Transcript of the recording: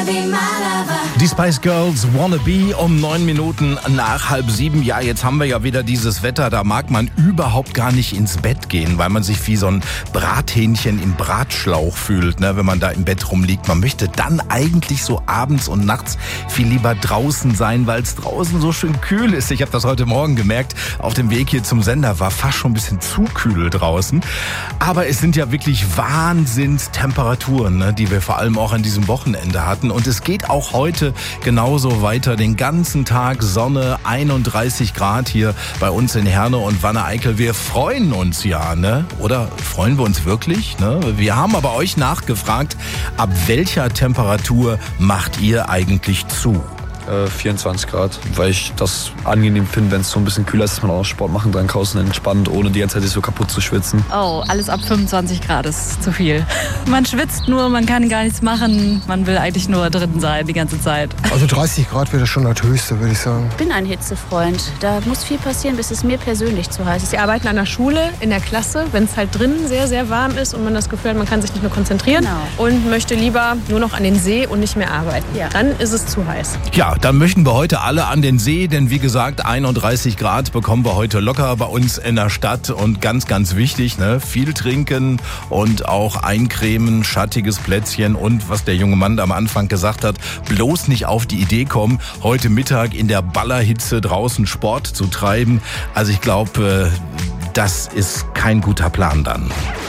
Die Spice Girls Wanna Be um 9 Minuten nach 6:30. Ja, jetzt haben wir ja wieder dieses Wetter, da mag man überhaupt gar nicht ins Bett gehen, weil man sich wie so ein Brathähnchen im Bratschlauch fühlt, ne, wenn man da im Bett rumliegt. Man möchte dann eigentlich so abends und nachts viel lieber draußen sein, weil es draußen so schön kühl ist. Ich habe das heute Morgen gemerkt, auf dem Weg hier zum Sender war fast schon ein bisschen zu kühl draußen. Aber es sind ja wirklich Wahnsinnstemperaturen, ne, die wir vor allem auch an diesem Wochenende hatten. Und es geht auch heute genauso weiter. Den ganzen Tag Sonne, 31 Grad hier bei uns in Herne und Wanne-Eickel. Wir freuen uns ja, ne? Oder freuen wir uns wirklich? Ne? Wir haben aber euch nachgefragt, ab welcher Temperatur macht ihr eigentlich zu? 24 Grad, weil ich das angenehm finde, wenn es so ein bisschen kühler ist, dass man auch Sport machen kann, draußen entspannt, ohne die ganze Zeit sich so kaputt zu schwitzen. Oh, alles ab 25 Grad ist zu viel. Man schwitzt nur, man kann gar nichts machen, man will eigentlich nur drin sein die ganze Zeit. Also 30 Grad wäre schon das Höchste, würde ich sagen. Ich bin ein Hitzefreund. Da muss viel passieren, bis es mir persönlich zu heiß ist. Wir arbeiten an der Schule, in der Klasse, wenn es halt drinnen sehr, sehr warm ist und man das Gefühl hat, man kann sich nicht mehr konzentrieren und möchte lieber nur noch an den See und nicht mehr arbeiten. Ja. Dann ist es zu heiß. Ja, dann möchten wir heute alle an den See, denn wie gesagt, 31 Grad bekommen wir heute locker bei uns in der Stadt und ganz, ganz wichtig, ne, viel trinken und auch eincremen, schattiges Plätzchen und was der junge Mann am Anfang gesagt hat, bloß nicht auf die Idee kommen, heute Mittag in der Ballerhitze draußen Sport zu treiben. Also ich glaube, das ist kein guter Plan dann.